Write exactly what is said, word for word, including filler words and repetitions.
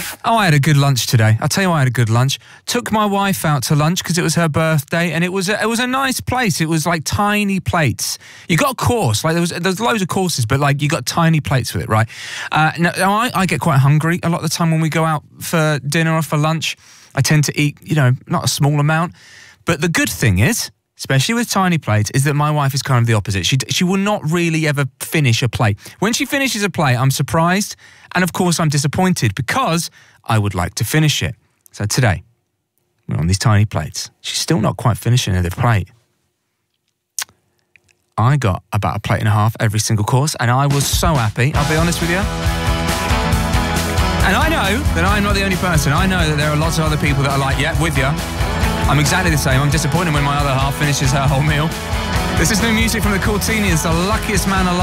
Oh, I had a good lunch today. I'll tell you why I had a good lunch. Took my wife out to lunch because it was her birthday, and it was a, it was a nice place. It was like tiny plates. You got a course, like there was there's loads of courses, but like you got tiny plates with it, right? Uh, now, I, I get quite hungry a lot of the time when we go out for dinner or for lunch. I tend to eat, you know, not a small amount. But the good thing is, especially with tiny plates, is that my wife is kind of the opposite. She she will not really ever finish a plate. When she finishes a plate, I'm surprised, and of course I'm disappointed because I would like to finish it. So today, we're on these tiny plates. She's still not quite finishing the plate. I got about a plate and a half every single course, and I was so happy, I'll be honest with you. And I know that I'm not the only person. I know that there are lots of other people that are like, yeah, with you. I'm exactly the same. I'm disappointed when my other half finishes her whole meal. This is new music from the Courtinians, The Luckiest Man Alive.